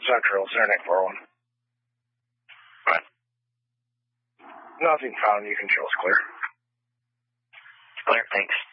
Central, Cernic 4-1. What? Nothing found. You can show us clear. Clear, thanks.